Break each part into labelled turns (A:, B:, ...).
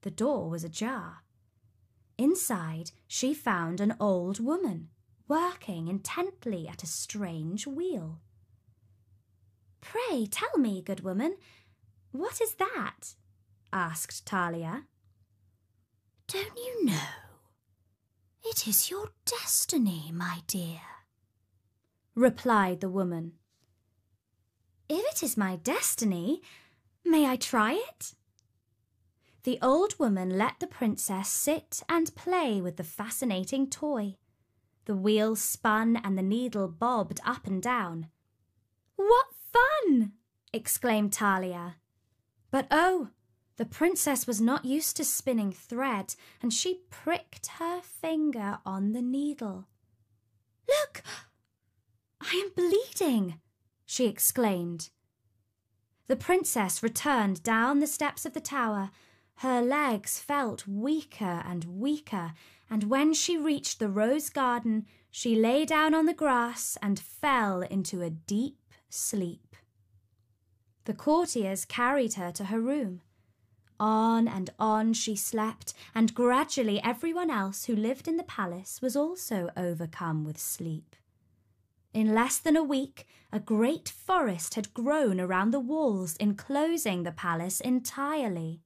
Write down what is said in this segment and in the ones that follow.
A: the door was ajar. Inside, she found an old woman working intently at a strange wheel. "Pray tell me, good woman, what is that?" asked Thalia. "Don't you know? It is your destiny, my dear," replied the woman. "If it is my destiny, may I try it?" The old woman let the princess sit and play with the fascinating toy. The wheel spun and the needle bobbed up and down. "What fun!" exclaimed Thalia. But oh, the princess was not used to spinning thread, and she pricked her finger on the needle. "Look! I am bleeding!" she exclaimed. The princess returned down the steps of the tower. Her legs felt weaker and weaker, and when she reached the rose garden, she lay down on the grass and fell into a deep sleep. The courtiers carried her to her room. On and on she slept, and gradually everyone else who lived in the palace was also overcome with sleep. In less than a week, a great forest had grown around the walls, enclosing the palace entirely.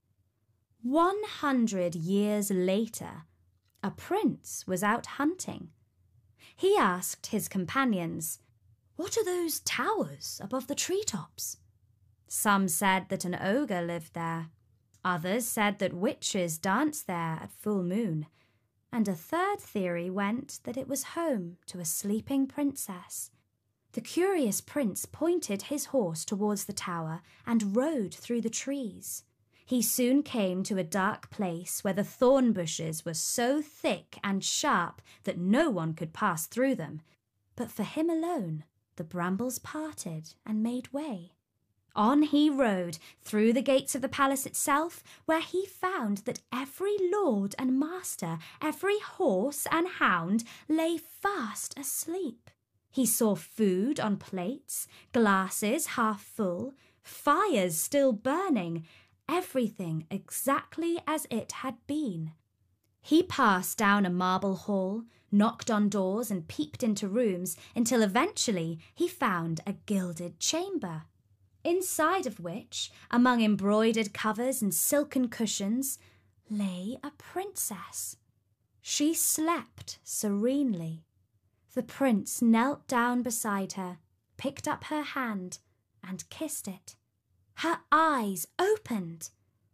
A: 100 years later, a prince was out hunting. He asked his companions, "What are those towers above the treetops?" Some said that an ogre lived there. Others said that witches danced there at full moon. And a third theory went that it was home to a sleeping princess. The curious prince pointed his horse towards the tower and rode through the trees. He soon came to a dark place where the thorn bushes were so thick and sharp that no one could pass through them. But for him alone, the brambles parted and made way. On he rode through the gates of the palace itself, where he found that every lord and master, every horse and hound lay fast asleep. He saw food on plates, glasses half full, fires still burning, everything exactly as it had been. He passed down a marble hall, knocked on doors and peeped into rooms until eventually he found a gilded chamber, inside of which, among embroidered covers and silken cushions, lay a princess. She slept serenely. The prince knelt down beside her, picked up her hand, and kissed it. Her eyes opened.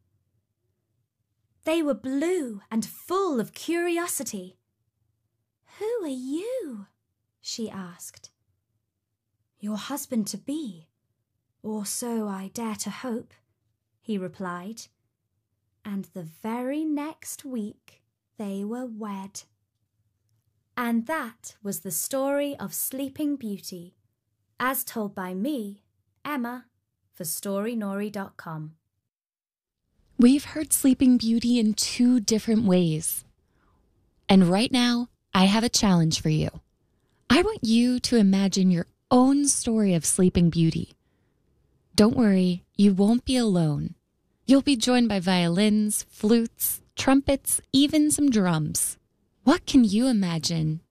A: They were blue and full of curiosity. "Who are you?" she asked. "Your husband-to-be, or so I dare to hope," he replied. And the very next week they were wed. And that was the story of Sleeping Beauty, as told by me, Emma, for StoryNori.com.
B: We've heard Sleeping Beauty in 2 different ways. And right now, I have a challenge for you. I want you to imagine your own story of Sleeping Beauty. Don't worry, you won't be alone. You'll be joined by violins, flutes, trumpets, even some drums. What can you imagine